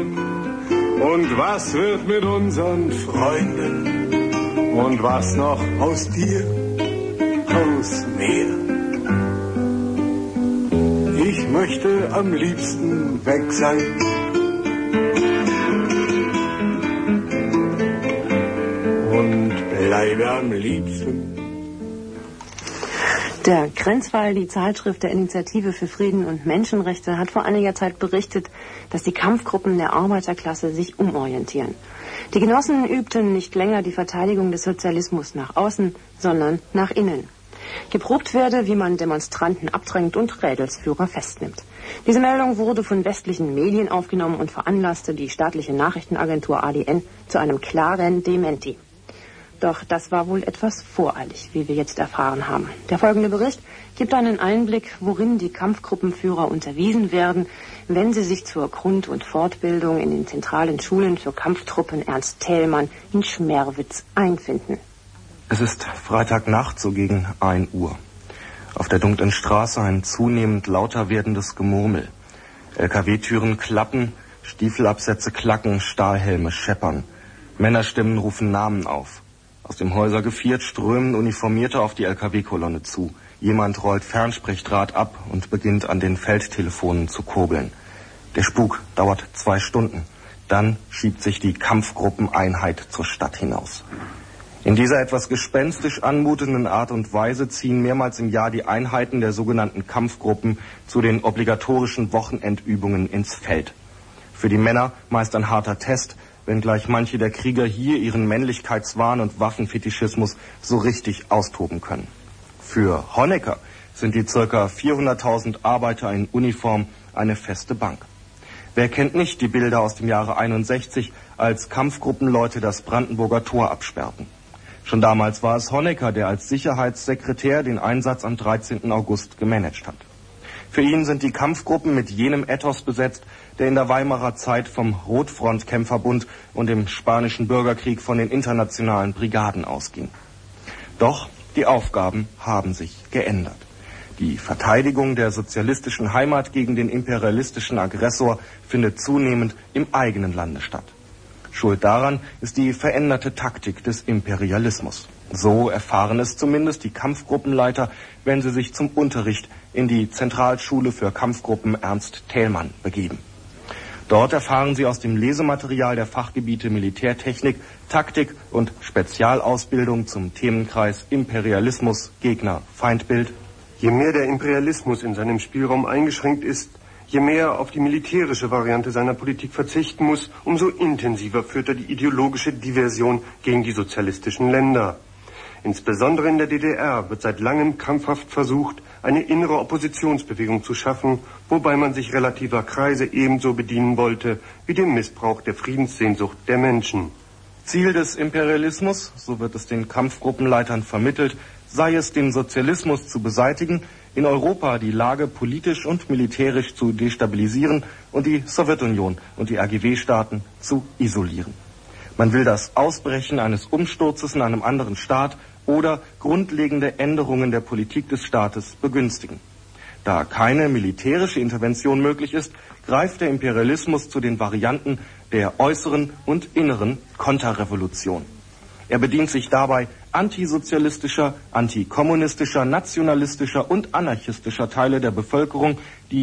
Kindern? Und was wird mit unseren Freunden? Und was noch aus dir, aus mir? Ich möchte am liebsten weg sein. Und bleibe am liebsten. Der Grenzfall, die Zeitschrift der Initiative für Frieden und Menschenrechte, hat vor einiger Zeit berichtet, dass die Kampfgruppen der Arbeiterklasse sich umorientieren. Die Genossen übten nicht länger die Verteidigung des Sozialismus nach außen, sondern nach innen. Geprobt werde, wie man Demonstranten abdrängt und Rädelsführer festnimmt. Diese Meldung wurde von westlichen Medien aufgenommen und veranlasste die staatliche Nachrichtenagentur ADN zu einem klaren Dementi. Doch das war wohl etwas voreilig, wie wir jetzt erfahren haben. Der folgende Bericht gibt einen Einblick, worin die Kampfgruppenführer unterwiesen werden, wenn sie sich zur Grund- und Fortbildung in den zentralen Schulen für Kampftruppen Ernst Thälmann in Schmerwitz einfinden. Es ist Freitagnacht, so gegen 1 Uhr. Auf der dunklen Straße ein zunehmend lauter werdendes Gemurmel. LKW-Türen klappen, Stiefelabsätze klacken, Stahlhelme scheppern. Männerstimmen rufen Namen auf. Aus dem Häusergeviert strömen Uniformierte auf die LKW-Kolonne zu. Jemand rollt Fernsprechdraht ab und beginnt an den Feldtelefonen zu kurbeln. Der Spuk dauert 2 Stunden. Dann schiebt sich die Kampfgruppeneinheit zur Stadt hinaus. In dieser etwas gespenstisch anmutenden Art und Weise ziehen mehrmals im Jahr die Einheiten der sogenannten Kampfgruppen zu den obligatorischen Wochenendübungen ins Feld. Für die Männer meist ein harter Test, wenngleich manche der Krieger hier ihren Männlichkeitswahn und Waffenfetischismus so richtig austoben können. Für Honecker sind die ca. 400.000 Arbeiter in Uniform eine feste Bank. Wer kennt nicht die Bilder aus dem Jahre 61, als Kampfgruppenleute das Brandenburger Tor absperrten? Schon damals war es Honecker, der als Sicherheitssekretär den Einsatz am 13. August gemanagt hat. Für ihn sind die Kampfgruppen mit jenem Ethos besetzt, der in der Weimarer Zeit vom Rotfront-Kämpferbund und im Spanischen Bürgerkrieg von den internationalen Brigaden ausging. Doch die Aufgaben haben sich geändert. Die Verteidigung der sozialistischen Heimat gegen den imperialistischen Aggressor findet zunehmend im eigenen Lande statt. Schuld daran ist die veränderte Taktik des Imperialismus. So erfahren es zumindest die Kampfgruppenleiter, wenn sie sich zum Unterricht in die Zentralschule für Kampfgruppen Ernst Thälmann begeben. Dort erfahren sie aus dem Lesematerial der Fachgebiete Militärtechnik, Taktik und Spezialausbildung zum Themenkreis Imperialismus, Gegner, Feindbild. Je mehr der Imperialismus in seinem Spielraum eingeschränkt ist, je mehr er auf die militärische Variante seiner Politik verzichten muss, umso intensiver führt er die ideologische Diversion gegen die sozialistischen Länder. Insbesondere in der DDR wird seit langem krampfhaft versucht, eine innere Oppositionsbewegung zu schaffen, wobei man sich relativer Kreise ebenso bedienen wollte wie dem Missbrauch der Friedenssehnsucht der Menschen. Ziel des Imperialismus, so wird es den Kampfgruppenleitern vermittelt, sei es, den Sozialismus zu beseitigen, in Europa die Lage politisch und militärisch zu destabilisieren und die Sowjetunion und die RGW-Staaten zu isolieren. Man will das Ausbrechen eines Umsturzes in einem anderen Staat oder grundlegende Änderungen der Politik des Staates begünstigen. Da keine militärische Intervention möglich ist, greift der Imperialismus zu den Varianten der äußeren und inneren Konterrevolution. Er bedient sich dabei antisozialistischer, antikommunistischer, nationalistischer und anarchistischer Teile der Bevölkerung, die